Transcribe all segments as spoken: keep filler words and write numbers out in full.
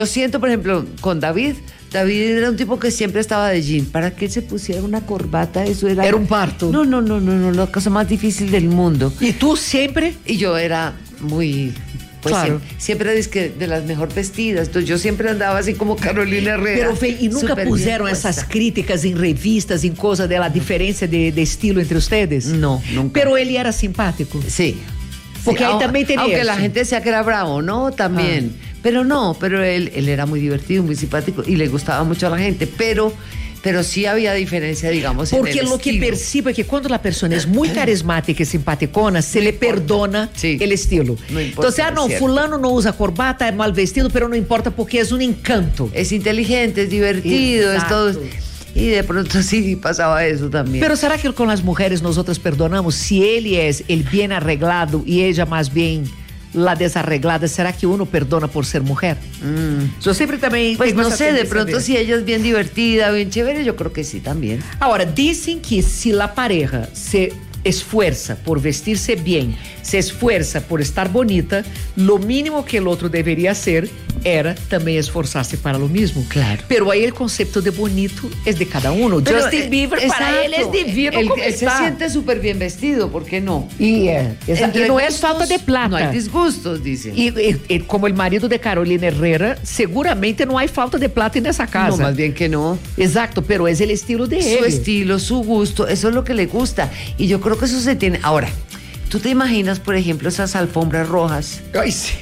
Lo siento, por ejemplo, con David. David era un tipo que siempre estaba de jean. ¿Para qué se pusiera una corbata? Eso era... Era un parto. No, no, no, no, no, la cosa más difícil del mundo. ¿Y tú siempre? Y yo era muy... Pues claro. siempre, siempre dizque de las mejor vestidas. Entonces yo siempre andaba así como Carolina Herrera. Pero, Fê, e nunca puseram essas críticas em revistas, em coisa da diferença de, de estilo entre ustedes? No, nunca. Pero ele era simpático. Sí. Porque sí, ahí también tenía Aunque eso. la gente decía que era bravo, ¿no? También. Ah. Pero no, pero él, él era muy divertido, muy simpático y le gustaba mucho a la gente. Pero... Pero sí había diferencia, digamos, porque en el lo que estilo. percibo é que quando a pessoa é muito carismática e simpaticona, se lhe perdona sí. o estilo. Então, ah, não, fulano não usa corbata, é mal vestido, pero não importa porque é um encanto. Es inteligente, es divertido, Exacto. es todo. Y de pronto sí pasaba eso también. Pero será que con las mujeres nosotros perdonamos? Si él es el bien arreglado y ella más bien la desarreglada, ¿será que uno perdona por ser mujer? Mm. Yo siempre también... Pues no sé, de pronto si ella es bien divertida, bien chévere, yo creo que sí también. Ahora, dicen que si la pareja se esfuerza por vestirse bien, se esfuerza por estar bonita, lo mínimo que el otro debería hacer era también esforzarse para lo mismo. Claro. Pero ahí el concepto de bonito es de cada uno. Pero, Justin Bieber, eh, para él es divino él, como él está. se siente súper bien vestido, ¿por qué no? Y, eh, esa, y no es falta de plata. No hay disgustos, dicen. Y, y, y como el marido de Carolina Herrera, seguramente no hay falta de plata en esa casa. No, más bien que no. Exacto, pero es el estilo de él. Su estilo, su gusto, eso es lo que le gusta. Y yo creo que eso se tiene... Ahora, ¿tú te imaginas, por ejemplo, esas alfombras rojas? Ay, sí.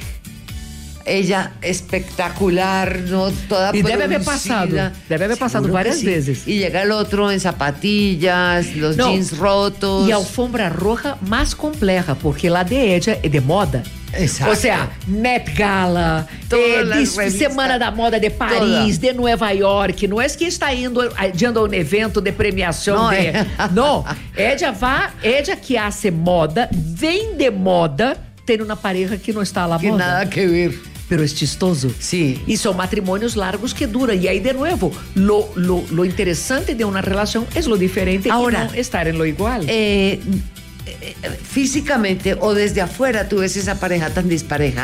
Ella espectacular, ¿no? Toda y producida. debe haber pasado, debe haber pasado Seguro varias sí. veces. Y llega el otro en zapatillas, los no. jeans rotos. Y alfombra roja más compleja, porque la de ella es de moda. Exacto. O sea, Met Gala, eh, de, Semana da Moda de Paris, toda. De Nova York. Não é que está indo adiando a um evento de premiação. Não, de, é. Não, ella va, ella que hace moda, vende moda, tendo uma pareja que não está à la que moda. Nada que ver. Pero es chistoso. Sí. Y son matrimonios largos que duran. Y ahí, de nuevo, lo, lo, lo interesante de una relación es lo diferente. Ahora, y no estar en lo igual. Eh, eh, físicamente o desde afuera tú ves esa pareja tan dispareja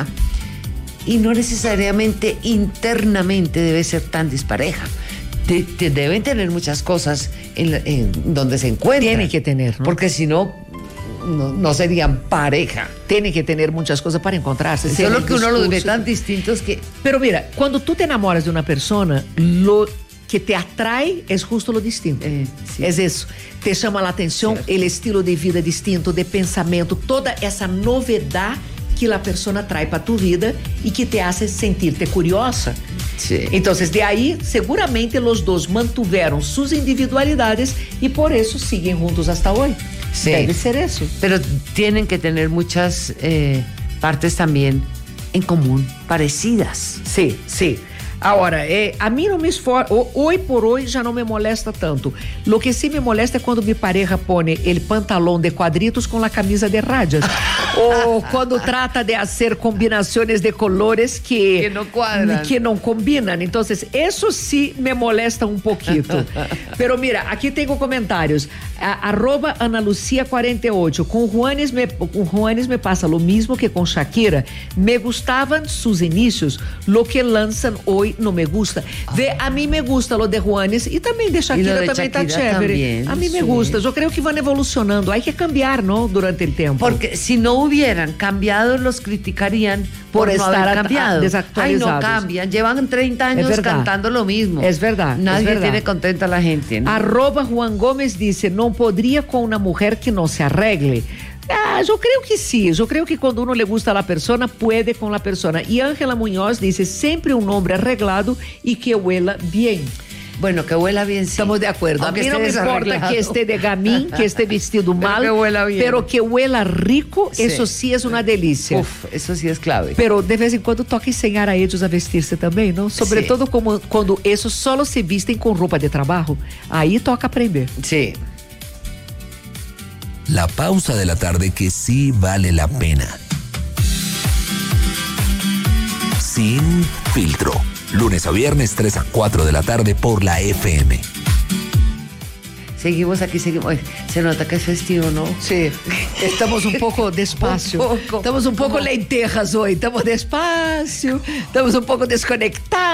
y no necesariamente internamente debe ser tan dispareja. Te, te deben tener muchas cosas en, en donde se encuentran. Tiene que tener, ¿no? Porque si no, no, no serían pareja. Tiene que tener muchas cosas para encontrarse. Solo que uno los ve tan distintos que... Pero mira, cuando tú te enamoras de una persona, lo que te atrae es justo lo distinto. Eh, sí. Es eso. Te llama la atención Cierto. El estilo de vida distinto, de pensamiento, toda esa novedad que la persona trae para tu vida y que te hace sentirte curiosa. Sí. Entonces, de ahí, seguramente los dos mantuvieron sus individualidades y por eso siguen juntos hasta hoy. Sí. Debe ser eso. Pero tienen que tener muchas eh, partes también en común, parecidas. Sí, sí. Ahora, eh, a mim não me esforça, hoje por hoje já não me molesta tanto. Lo que sí me molesta é quando mi pareja pone el pantalón de cuadritos com la camisa de rayas. Ou quando trata de hacer combinações de colores que, que não quadram. Que não combinam. Então, isso sí me molesta um pouquinho. Pero mira, aqui tenho comentários. A, arroba Ana Lucia quarenta e oito. Com Juanes me, com Juanes me passa lo mismo que com Shakira. Me gustaban sus inicios. Lo que lançam hoje no me gusta. Ve, a mí me gusta lo de Juanes y también de Shakira de también Shakira está chévere. También, a mí me sí. gusta. Yo creo que van evolucionando. Hay que cambiar, ¿no? Durante el tiempo. Porque si no hubieran cambiado, los criticarían por, por no estar haber cambiado. Desactualizados. Ay, no cambian. Llevan treinta años cantando lo mismo. Es verdad. Nadie es verdad. tiene contenta a la gente, ¿no? Arroba Juan Gómez dice, no podría con una mujer que no se arregle. Ah, yo creo que sí, yo creo que cuando uno le gusta a la persona, puede con la persona. Y Ángela Muñoz dice, siempre un hombre arreglado y que huela bien. Bueno, que huela bien, sí. Estamos de acuerdo. Aunque a mí no me importa que esté de gamín, que esté vestido mal, pero que huela bien. Pero que huela rico, sí. Eso sí es una delicia. Uf, eso sí es clave. Pero de vez en cuando toca enseñar a ellos a vestirse también, ¿no? Sobre sí. todo como, cuando esos solo se visten con ropa de trabajo. Ahí toca aprender. Sí. La pausa de la tarde que sí vale la pena. Sin filtro. Lunes a viernes, tres a cuatro de la tarde por la F M. Seguimos aquí, seguimos. Se nota que es festivo, ¿no? Sí, estamos un poco despacio. Un poco. Estamos un poco Como- lentejas hoy, estamos despacio, estamos un poco desconectados.